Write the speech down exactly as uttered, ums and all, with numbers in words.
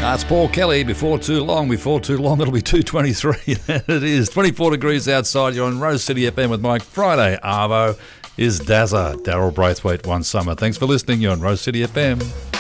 That's Paul Kelly. Before too long, before too long, it'll be two twenty-three. It is twenty-four degrees outside. You're on Rose City F M with Mike. Friday, Arvo is Dazza. Daryl Braithwaite, One Summer. Thanks for listening. You're on Rose City F M.